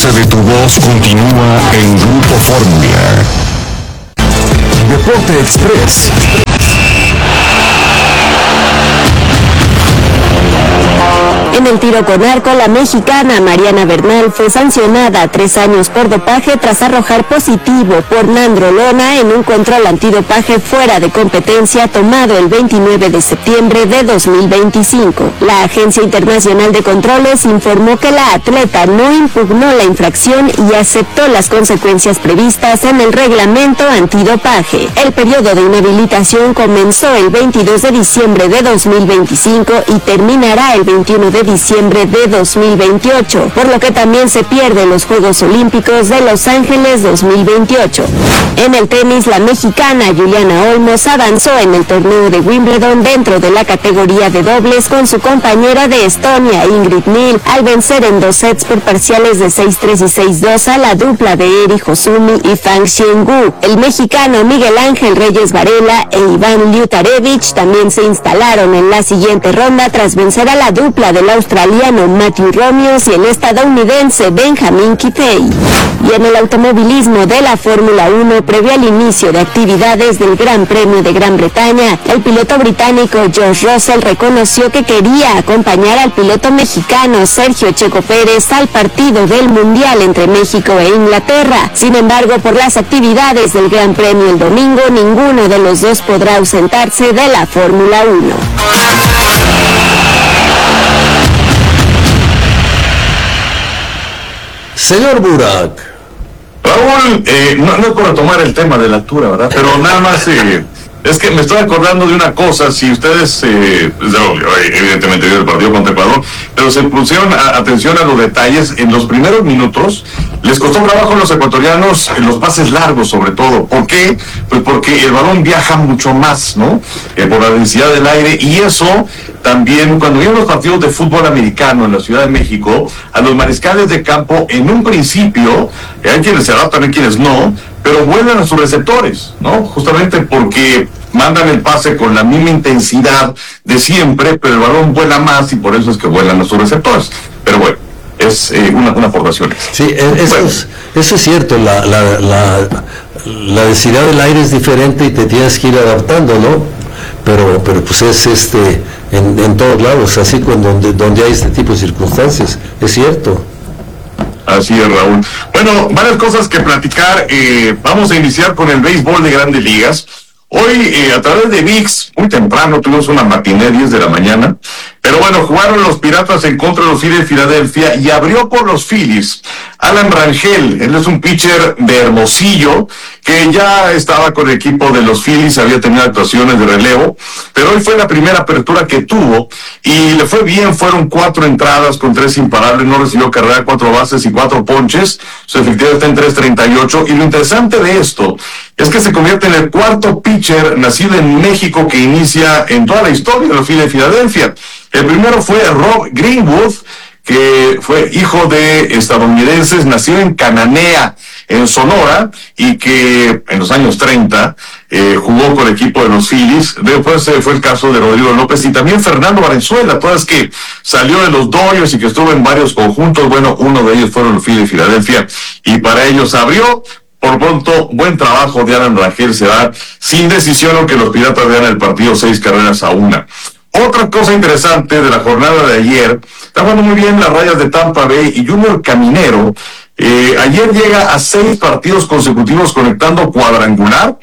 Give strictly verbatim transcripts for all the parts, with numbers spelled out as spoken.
alcance de tu voz continúa en Grupo Fórmula. Deporte Express. En el tiro con arco, la mexicana Mariana Bernal fue sancionada a tres años por dopaje tras arrojar positivo por nandrolona en un control antidopaje fuera de competencia tomado el veintinueve de septiembre de dos mil veinticinco. La Agencia Internacional de Controles informó que la atleta no impugnó la infracción y aceptó las consecuencias previstas en el reglamento antidopaje. El periodo de inhabilitación comenzó el veintidós de diciembre de dos mil veinticinco y terminará el veintiuno de diciembre de dos mil veintiocho, por lo que también se pierden los Juegos Olímpicos de Los Ángeles dos mil veintiocho. En el tenis, la mexicana Juliana Olmos avanzó en el torneo de Wimbledon dentro de la categoría de dobles con su compañera de Estonia, Ingrid Nil, al vencer en dos sets por parciales de seis tres y seis dos a la dupla de Eri Hosumi y Fang Xianggu. El mexicano Miguel Ángel Reyes Varela e Iván Liutarevich también se instalaron en la siguiente ronda tras vencer a la dupla del australiano Matthew Romios y el estadounidense Benjamin Kipei. Y en el automovilismo de la Fórmula uno, previo al inicio de actividades del Gran Premio de Gran Bretaña, el piloto británico George Russell reconoció que quería acompañar al piloto mexicano Sergio Checo Pérez al partido del Mundial entre México e Inglaterra. Sin embargo, por las actividades del Gran Premio el domingo, ninguno de los dos podrá ausentarse de la Fórmula uno. Señor Burak. Raúl, eh, no, no es por retomar el tema de la altura, ¿verdad? Pero nada más, eh, es que me estoy acordando de una cosa. Si ustedes, eh, evidentemente vieron el partido contra Ecuador, pero se pusieron a, atención a los detalles, en los primeros minutos les costó trabajo a los ecuatorianos en los pases largos, sobre todo. ¿Por qué? Pues porque el balón viaja mucho más, ¿no? Eh, por la densidad del aire, y eso también, cuando vieron los partidos de fútbol americano en la Ciudad de México, a los mariscales de campo, en un principio, eh, hay quienes se adaptan, hay quienes no, pero vuelan a sus receptores, ¿no? Justamente porque mandan el pase con la misma intensidad de siempre, pero el balón vuela más y por eso es que vuelan a sus receptores. Pero bueno, es eh, una, una aportación. Sí, eso, bueno. es, eso es cierto, la, la, la, la densidad del aire es diferente y te tienes que ir adaptando, ¿no? Pero, pero pues es este en, en todos lados, así con donde, donde hay este tipo de circunstancias, es cierto. Así es, Raúl. Bueno, varias cosas que platicar. Eh, vamos a iniciar con el béisbol de Grandes Ligas. Hoy, eh, a través de V I X, muy temprano, tuvimos una matiné, diez de la mañana. Pero bueno, jugaron los Piratas en contra de los Phillies de Filadelfia y abrió por los Phillies Alan Rangel. Él es un pitcher de Hermosillo que ya estaba con el equipo de los Phillies, había tenido actuaciones de relevo, pero hoy fue la primera apertura que tuvo y le fue bien. Fueron cuatro entradas con tres imparables, no recibió carrera, cuatro bases y cuatro ponches. Su efectividad está en tres treinta y ocho, y lo interesante de esto es que se convierte en el cuarto pitcher nacido en México que inicia en toda la historia de los Phillies de Filadelfia. El primero fue Rob Greenwood, que fue hijo de estadounidenses, nació en Cananea, en Sonora, y que en los años treinta eh, jugó con el equipo de los Phillies. Después eh, fue el caso de Rodrigo López y también Fernando Valenzuela, todas que salió de los Dodgers y que estuvo en varios conjuntos. Bueno, uno de ellos fueron los Phillies de Filadelfia y para ellos abrió. Por pronto, buen trabajo de Alan Rangel, se da sin decisión, aunque los Piratas ganan el partido seis carreras a una. Otra cosa interesante de la jornada de ayer, está jugando muy bien las Rayas de Tampa Bay y Junior Caminero. Eh, ayer llega a seis partidos consecutivos conectando cuadrangular,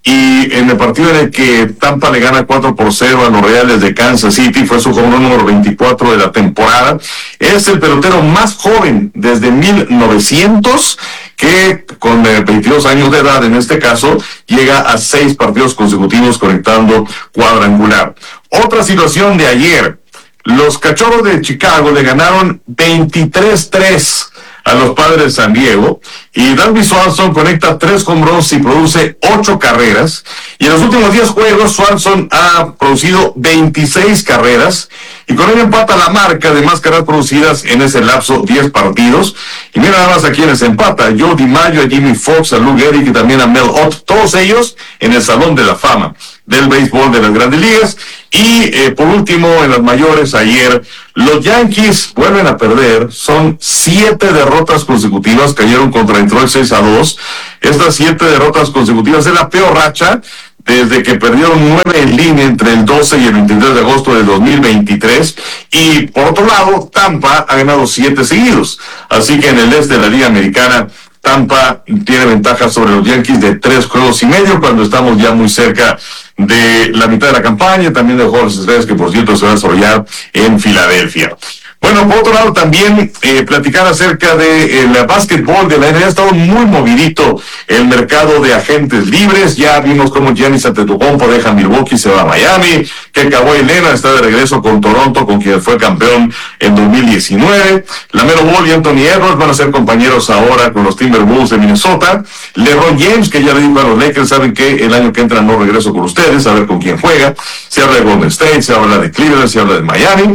y en el partido en el que Tampa le gana cuatro por cero a los Reales de Kansas City, fue su home run número veinticuatro de la temporada. Es el pelotero más joven desde mil novecientos que con eh, veintidós años de edad en este caso llega a seis partidos consecutivos conectando cuadrangular. Otra situación de ayer, los Cachorros de Chicago le ganaron veintitrés tres a los Padres de San Diego, y Dansby Swanson conecta tres home runs y produce ocho carreras, y en los últimos diez juegos Swanson ha producido veintiséis carreras, y con ello empata la marca de más carreras producidas en ese lapso, diez partidos. Y mira nada más a quienes empata: Joe DiMaggio, a Jimmy Fox, a Lou Gehrig y también a Mel Ott, todos ellos en el Salón de la Fama. del béisbol de las Grandes Ligas. Y eh, por último, en las mayores, ayer los Yankees vuelven a perder. Son siete derrotas consecutivas, cayeron contra Detroit seis a dos. Estas siete derrotas consecutivas es la peor racha desde que perdieron nueve en línea entre el doce y el veintitrés de agosto de dos mil veintitrés. Y por otro lado, Tampa ha ganado siete seguidos. Así que en el este de la Liga Americana, Tampa tiene ventaja sobre los Yankees de tres juegos y medio, cuando estamos ya muy cerca de la mitad de la campaña, también de Juegos Estrellas, que por cierto se va a desarrollar en Filadelfia. Bueno, por otro lado también eh, platicar acerca de el básquetbol de la N B A. Ha estado muy movidito el mercado de agentes libres. Ya vimos cómo Giannis Antetokounmpo deja Milwaukee, se va a Miami, que Kawhi Leonard está de regreso con Toronto, con quien fue campeón en dos mil diecinueve. LaMelo Ball y Anthony Edwards van a ser compañeros ahora con los Timberwolves de Minnesota. LeBron James, que ya le dijo a los Lakers, saben que el año que entra no regreso con ustedes, a ver con quién juega. Se habla de Golden State, se habla de Cleveland, se habla de Miami.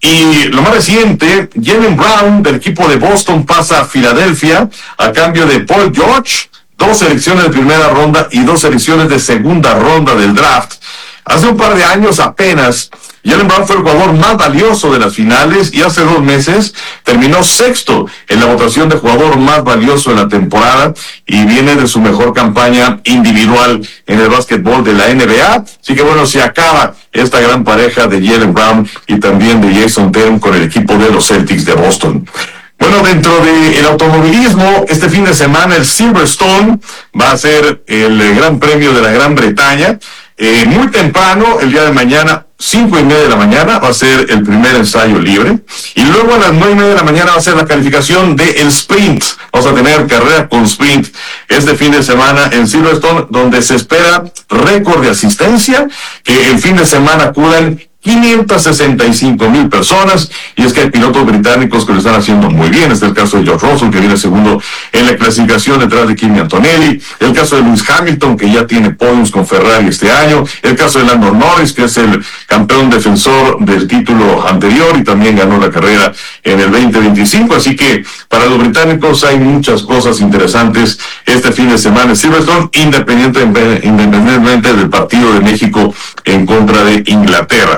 Y lo más reciente, Jaylen Brown del equipo de Boston pasa a Filadelfia a cambio de Paul George, dos selecciones de primera ronda y dos selecciones de segunda ronda del draft. Hace un par de años apenas, Jaylen Brown fue el jugador más valioso de las finales y hace dos meses terminó sexto en la votación de jugador más valioso de la temporada y viene de su mejor campaña individual en el básquetbol de la N B A. Así que bueno, se acaba esta gran pareja de Jaylen Brown y también de Jason Tatum con el equipo de los Celtics de Boston. Bueno, dentro del automovilismo, este fin de semana el Silverstone va a ser el Gran Premio de la Gran Bretaña. Eh, muy temprano, el día de mañana, cinco y media de la mañana, va a ser el primer ensayo libre. Y luego a las nueve y media de la mañana va a ser la calificación del sprint. Vamos a tener carrera con sprint este fin de semana en Silverstone, donde se espera récord de asistencia, que el fin de semana acudan quinientas sesenta y cinco mil personas, y es que hay pilotos británicos que lo están haciendo muy bien. Este es el caso de George Russell, que viene segundo en la clasificación detrás de Kimi Antonelli, el caso de Lewis Hamilton, que ya tiene podiums con Ferrari este año, el caso de Lando Norris, que es el campeón defensor del título anterior y también ganó la carrera en el veinte veinticinco, así que para los británicos hay muchas cosas interesantes este fin de semana en Silverstone, independientemente, independientemente del partido de México en contra de Inglaterra.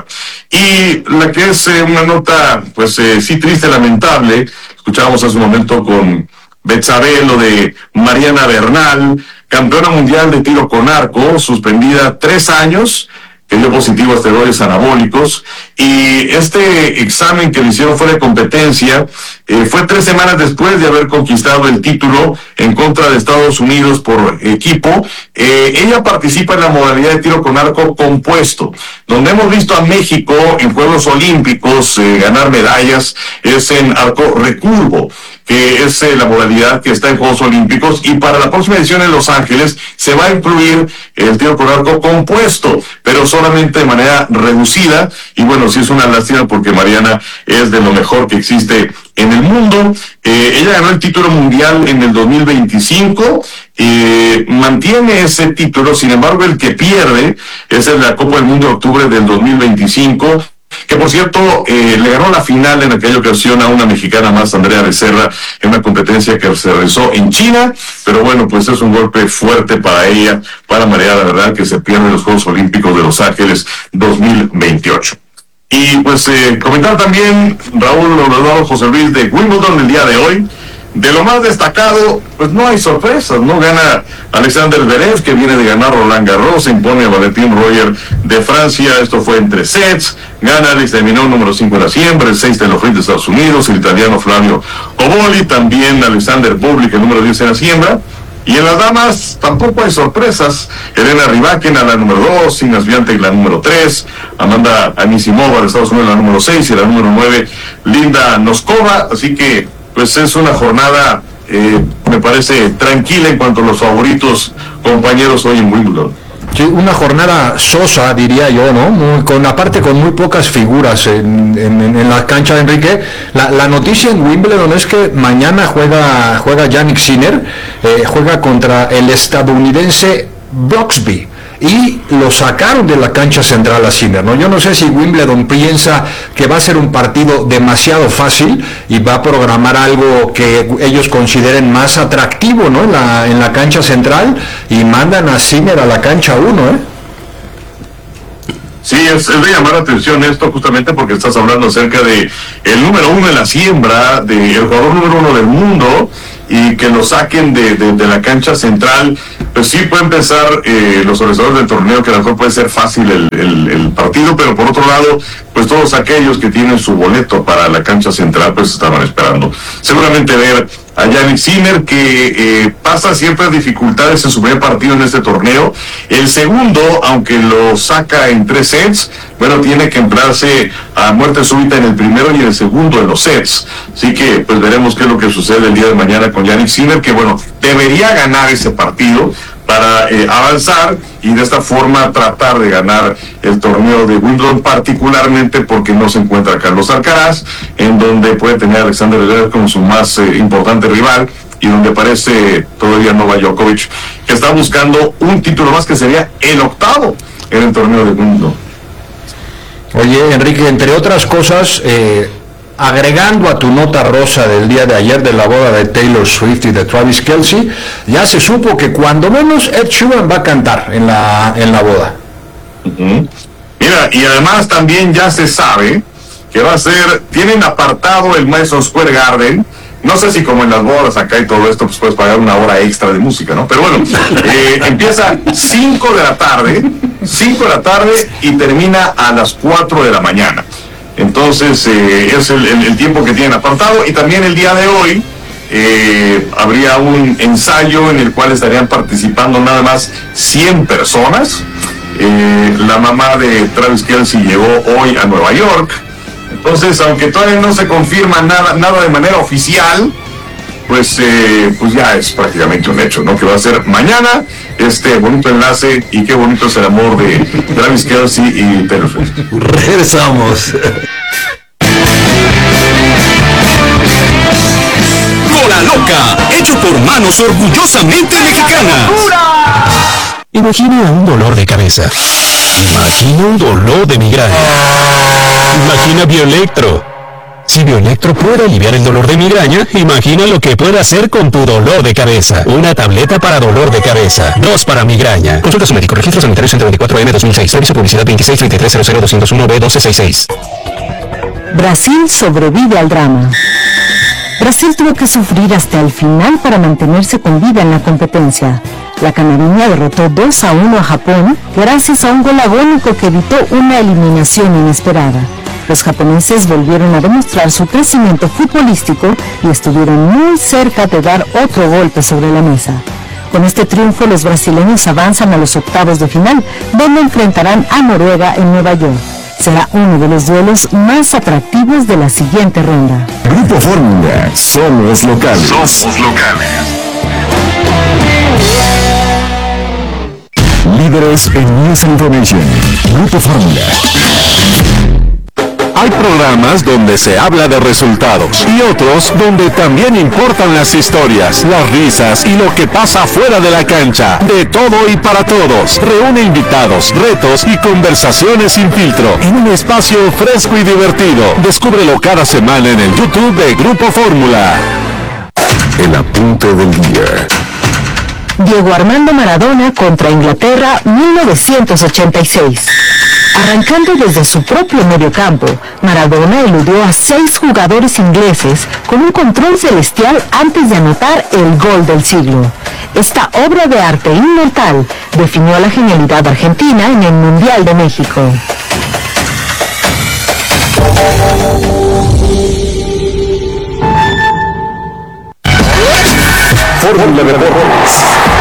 Y la que es eh, una nota, pues eh, sí triste, lamentable, escuchábamos hace un momento con Betsabé lo de Mariana Bernal, campeona mundial de tiro con arco, suspendida tres años, que dio positivo a esteroides anabólicos, y este examen que le hicieron fuera de competencia eh, fue tres semanas después de haber conquistado el título en contra de Estados Unidos por equipo. Eh, ella participa en la modalidad de tiro con arco compuesto, donde hemos visto a México en Juegos Olímpicos eh, ganar medallas, es en arco recurvo, que es eh, la modalidad que está en Juegos Olímpicos, y para la próxima edición en Los Ángeles se va a incluir el tiro con arco compuesto, pero solamente de manera reducida. Y bueno, sí es una lástima porque Mariana es de lo mejor que existe en el mundo. Eh, ella ganó el título mundial en el dos mil veinticinco, eh, mantiene ese título, sin embargo el que pierde es el de la Copa del Mundo de octubre del dos mil veinticinco, que por cierto eh, le ganó la final en aquella ocasión a una mexicana más, Andrea Becerra, en una competencia que se realizó en China. Pero bueno, pues es un golpe fuerte para ella, para María, la verdad, que se pierde los Juegos Olímpicos de Los Ángeles dos mil veintiocho. Y pues eh, comentar también, Raúl Eduardo José Luis, de Wimbledon el día de hoy. De lo más destacado, pues no hay sorpresas, ¿no? Gana Alexander Zverev, que viene de ganar Roland Garros, se impone a Valentín Royer de Francia, esto fue en tres sets. Gana Alex de Minaur, número cinco en la siembra, el seis de los de Estados Unidos, el italiano Flavio Oboli, también Alexander Bublik, el número diez en la siembra. Y en las damas tampoco hay sorpresas. Elena Rybakina, la número dos, Iga Swiatek, la número tres, Amanda Anisimova de Estados Unidos, la número seis, y la número nueve, Linda Noskova. Así que pues es una jornada, eh, me parece, tranquila en cuanto a los favoritos compañeros hoy en Wimbledon. Sí, una jornada sosa, diría yo, ¿no? Muy, con aparte con muy pocas figuras en, en, en la cancha, Enrique. La, la noticia en Wimbledon es que mañana juega juega Jannik Sinner, eh, juega contra el estadounidense Brooksby, y lo sacaron de la cancha central a Sinner, ¿no? Yo no sé si Wimbledon piensa que va a ser un partido demasiado fácil y va a programar algo que ellos consideren más atractivo, ¿no? En la, en la cancha central, y mandan a Sinner a la cancha uno, ¿eh? Sí, es, es de llamar la atención esto justamente porque estás hablando acerca de el número uno en la siembra, del jugador número uno del mundo, y que lo saquen de, de, de la cancha central. Pues sí pueden pensar eh, los organizadores del torneo que a lo mejor puede ser fácil el, el, el partido, pero por otro lado, pues todos aquellos que tienen su boleto para la cancha central pues estaban esperando seguramente ver a Jannik Sinner, que eh, pasa siempre dificultades en su primer partido en este torneo. El segundo, aunque lo saca en tres sets, bueno, tiene que emplearse a muerte súbita en el primero y en el segundo en los sets. Así que pues veremos qué es lo que sucede el día de mañana con Jannik Sinner, que bueno, debería ganar ese partido para eh, avanzar y de esta forma tratar de ganar el torneo de Wimbledon, particularmente porque no se encuentra Carlos Alcaraz, en donde puede tener a Alexander Zverev como su más eh, importante rival, y donde parece todavía Novak Djokovic, que está buscando un título más, que sería el octavo en el torneo de Wimbledon. Oye, Enrique, entre otras cosas, eh, agregando a tu nota rosa del día de ayer de la boda de Taylor Swift y de Travis Kelce, ya se supo que cuando menos Ed Sheeran va a cantar en la, en la boda. Uh-huh. Mira, y además también ya se sabe que va a ser, tienen apartado el Madison Square Garden. No sé si como en las bodas acá y todo esto, pues puedes pagar una hora extra de música, ¿no? Pero bueno, eh, empieza cinco de la tarde, cinco de la tarde y termina a las cuatro de la mañana. Entonces, eh, es el, el, el tiempo que tienen apartado. Y también el día de hoy eh, habría un ensayo en el cual estarían participando nada más cien personas. Eh, la mamá de Travis Kelce llegó hoy a Nueva York. Entonces, aunque todavía no se confirma nada, nada de manera oficial, pues, eh, pues ya es prácticamente un hecho, ¿no? Que va a ser mañana este bonito enlace, y qué bonito es el amor de Travis Kelce y Taylor Swift. Regresamos. Bola Loca, hecho por manos orgullosamente mexicanas. Imagina un dolor de cabeza. Imagina un dolor de migraña. Imagina Bioelectro. Si Bioelectro puede aliviar el dolor de migraña, imagina lo que puede hacer con tu dolor de cabeza. Una tableta para dolor de cabeza, dos para migraña. Consulta a su médico. Registro sanitario ciento veinticuatro M dos mil seis. Servicio de publicidad veintiséis treinta y tres cero cero doscientos uno B doce sesenta y seis. Brasil sobrevive al drama. Brasil tuvo que sufrir hasta el final para mantenerse con vida en la competencia. La canariña derrotó dos a uno a Japón gracias a un gol agónico que evitó una eliminación inesperada. Los japoneses volvieron a demostrar su crecimiento futbolístico y estuvieron muy cerca de dar otro golpe sobre la mesa. Con este triunfo, los brasileños avanzan a los octavos de final, donde enfrentarán a Noruega en Nueva York. Será uno de los duelos más atractivos de la siguiente ronda. Grupo Fórmula, somos locales. Somos locales. Líderes en News Information. Grupo Fórmula. Hay programas donde se habla de resultados y otros donde también importan las historias, las risas y lo que pasa fuera de la cancha. De todo y para todos. Reúne invitados, retos y conversaciones sin filtro en un espacio fresco y divertido. Descúbrelo cada semana en el YouTube de Grupo Fórmula. El apunte del día. Diego Armando Maradona contra Inglaterra, mil novecientos ochenta y seis. Arrancando desde su propio mediocampo, Maradona eludió a seis jugadores ingleses con un control celestial antes de anotar el gol del siglo. Esta obra de arte inmortal definió la genialidad argentina en el Mundial de México. Fórmula de Deportes.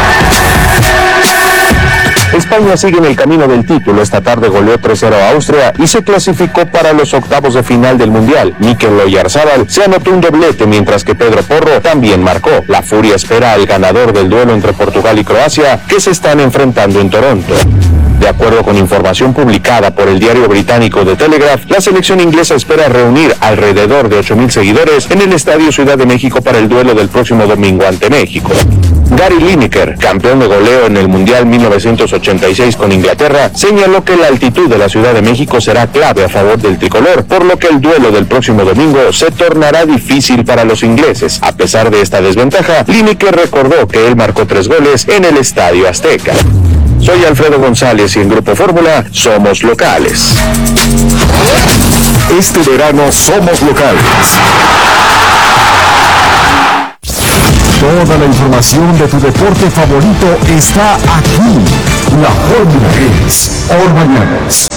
España sigue en el camino del título. Esta tarde goleó tres cero a Austria y se clasificó para los octavos de final del Mundial. Mikel Oyarzabal se anotó un doblete, mientras que Pedro Porro también marcó. La Furia espera al ganador del duelo entre Portugal y Croacia, que se están enfrentando en Toronto. De acuerdo con información publicada por el diario británico The Telegraph, la selección inglesa espera reunir alrededor de ocho mil seguidores en el Estadio Ciudad de México para el duelo del próximo domingo ante México. Gary Lineker, campeón de goleo en el Mundial mil novecientos ochenta y seis con Inglaterra, señaló que la altitud de la Ciudad de México será clave a favor del tricolor, por lo que el duelo del próximo domingo se tornará difícil para los ingleses. A pesar de esta desventaja, Lineker recordó que él marcó tres goles en el Estadio Azteca. Soy Alfredo González y en Grupo Fórmula somos locales. Este verano somos locales. Toda la información de tu deporte favorito está aquí. La Fórmula es por mañanas.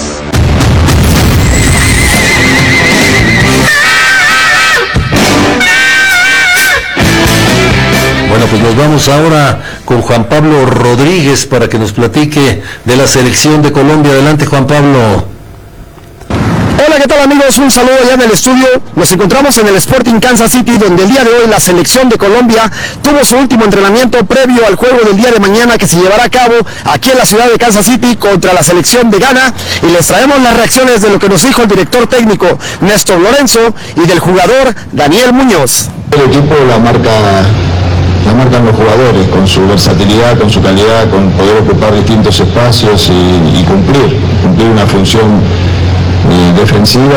Bueno, pues nos vamos ahora con Juan Pablo Rodríguez para que nos platique de la selección de Colombia. Adelante, Juan Pablo. Hola, ¿qué tal, amigos? Un saludo allá en el estudio. Nos encontramos en el Sporting Kansas City, donde el día de hoy la selección de Colombia tuvo su último entrenamiento previo al juego del día de mañana que se llevará a cabo aquí en la ciudad de Kansas City contra la selección de Ghana, y les traemos las reacciones de lo que nos dijo el director técnico Néstor Lorenzo y del jugador Daniel Muñoz. El equipo la marca la marcan los jugadores, con su versatilidad, con su calidad, con poder ocupar distintos espacios y, y cumplir, cumplir una función eh, defensiva